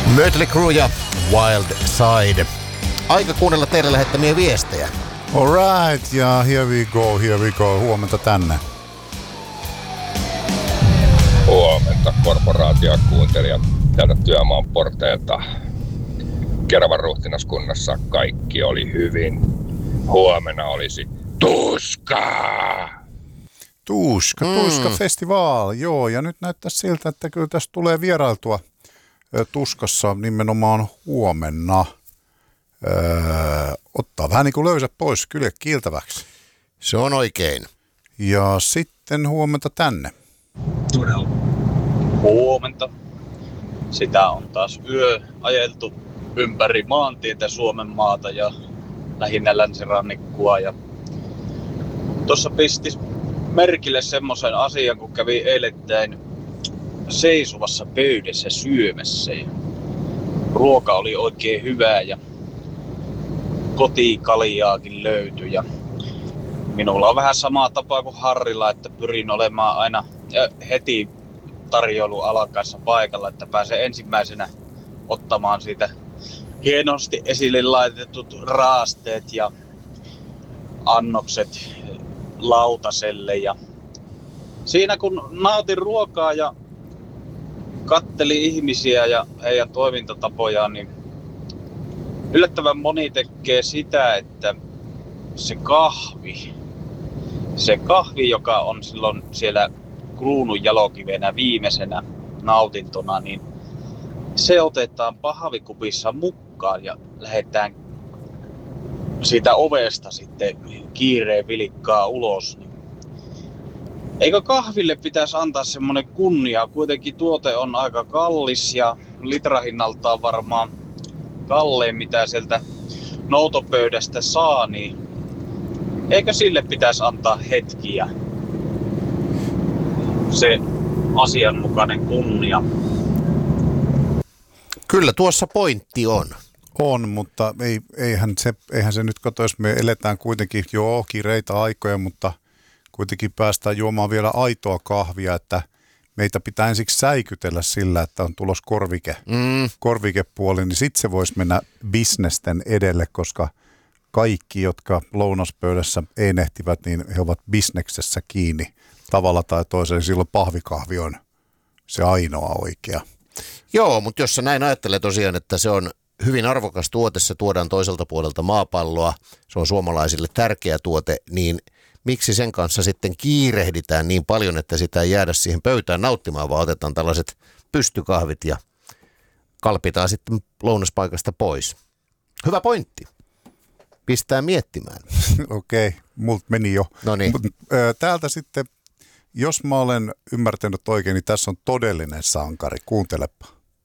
Mötley Crüe ja Wild Side. Aika kuunnella teille lähettämiä viestejä. Alright, ja here we go. Huomenta tänne. Huomenta korporaatiokuuntelijat täältä työmaan porteilta. Keravan ruhtinaskunnassa kaikki oli hyvin. Huomenna olisi tuskaa. Tuska festival, joo, ja nyt näyttää siltä, että kyllä tässä tulee vierailtua Tuskassa nimenomaan huomenna. Ottaa vähän niin kuin löysät pois kyllä kiiltäväksi. Se on oikein. Ja sitten huomenta tänne. Todella. Huomenta. Sitä on taas yö ajeltu ympäri maantietä Suomen maata ja lähinnä länsirannikkoa. Ja tuossa pisti merkille semmoisen asian, kun kävi eilettäin seisovassa pöydässä syömässä. Ja ruoka oli oikein hyvää ja kotikaljaakin löytyi. Ja minulla on vähän sama tapa kuin Harrilla, että pyrin olemaan aina heti tarjoulu alkaessa paikalla, että pääsee ensimmäisenä ottamaan siitä hienosti esille laitetut raasteet ja annokset lautaselle. Ja siinä kun nautin ruokaa ja katteli ihmisiä ja heidän toimintatapojaan, niin yllättävän moni tekee sitä, että se kahvi, joka on silloin siellä kruunun jalokivenä viimeisenä nautintona, niin se otetaan pahvikupissa mukaan ja lähdetään siitä ovesta sitten kiireen vilkkaa ulos. Eikö kahville pitäisi antaa semmoinen kunnia? Kuitenkin tuote on aika kallis ja litrahinnaltaan varmaan kallein mitä sieltä noutopöydästä saa, niin eikö sille pitäisi antaa hetkiä se asianmukainen kunnia? Kyllä tuossa pointti on. On, mutta eihän se nyt kato, jos me eletään kuitenkin kireitä aikoja, mutta kuitenkin päästään juomaan vielä aitoa kahvia, että meitä pitää ensiksi säikytellä sillä, että on tulos korvikepuoli, niin sitten se voisi mennä bisnesten edelle, koska kaikki, jotka lounaspöydässä einehtivät, niin he ovat bisneksessä kiinni tavalla tai toisella. Silloin pahvikahvi on se ainoa oikea. Joo, mutta jos sä näin ajattelee tosiaan, että se on hyvin arvokas tuote, se tuodaan toiselta puolelta maapalloa, se on suomalaisille tärkeä tuote, niin miksi sen kanssa sitten kiirehditään niin paljon, että sitä ei jäädä siihen pöytään nauttimaan, vaan otetaan tällaiset pystykahvit ja kalpitaan sitten lounaspaikasta pois. Hyvä pointti. Pistää miettimään. Okei, multa meni jo. Noniin. Täältä sitten, jos mä olen ymmärtänyt oikein, niin tässä on todellinen sankari. Kuuntelepa.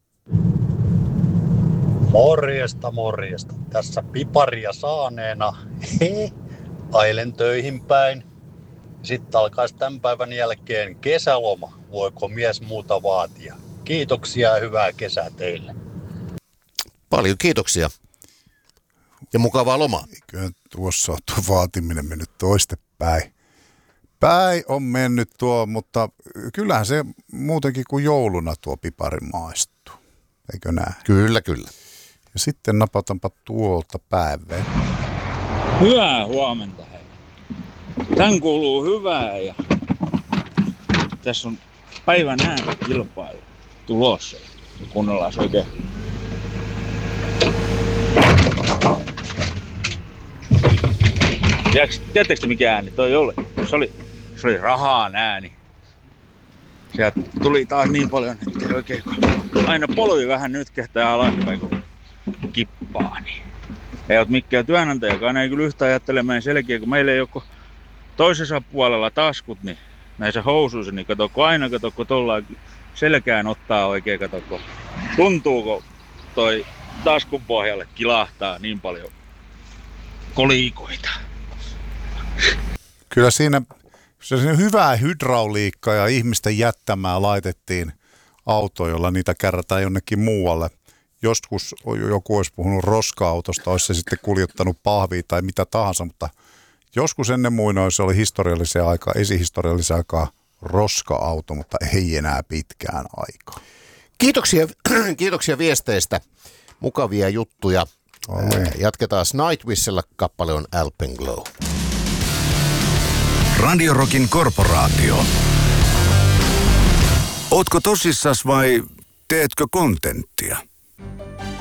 Morjesta. Tässä piparia saaneena. Ailen töihin päin. Sitten alkaisi tämän päivän jälkeen kesäloma. Voiko mies muuta vaatia? Kiitoksia ja hyvää kesää teille. Paljon kiitoksia. Ja mukavaa lomaa. Kyllä tuossa on tuo vaatiminen mennyt toistepäin. Päin on mennyt tuo, mutta kyllähän se muutenkin kuin jouluna tuo pipari maistuu. Eikö näin? Kyllä. Ja sitten napatanpa tuolta päivän. Hyvää huomenta, hei. Tän kuuluu hyvää ja tässä on päivän äänikilpailu tulossa. Kuunnellaan oikein. Tiedättekö mikä ääni toi oli? Se oli rahan ääni. Sieltä tuli taas niin paljon, että oikein aina polvi vähän nytkehtää alaspäin kun kippaa. Niin. Ei ole mikään työnantajakaan, ei kyllä yhtään ajattele meidän selkeä, kun meillä ei ole toisessa puolella taskut, niin näissä housuissa, niin kun tuolla selkään ottaa oikein, kun tuntuuko toi taskun pohjalle kilahtaa niin paljon kolikoita. Kyllä siinä hyvää hydrauliikkaa ja ihmisten jättämää laitettiin auto, jolla niitä kärrätään jonnekin muualle. Joskus joku olisi puhunut roska-autosta, olisi se sitten kuljettanut pahvia tai mitä tahansa, mutta joskus ennen muinoin se oli esihistoriallisen aikaa roska-auto, mutta ei enää pitkään aikaa. Kiitoksia viesteistä. Mukavia juttuja. Jatketaan Nightwishilla, kappale on Alpenglow. Radio Rockin korporaatio. Ootko tosissas vai teetkö kontenttia?